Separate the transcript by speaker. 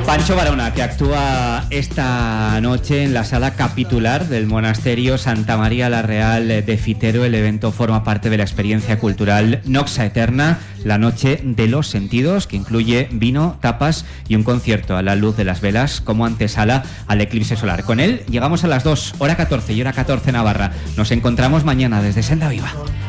Speaker 1: Pancho Barona, que actúa esta noche en la sala capitular del Monasterio Santa María la Real de Fitero. El evento forma parte de la experiencia cultural Noxa Eterna, la Noche de los Sentidos, que incluye vino, tapas y un concierto a la luz de las velas como antesala al eclipse solar. Con él llegamos a las 2, hora 14 y hora 14 Navarra. Nos encontramos mañana desde Senda Viva.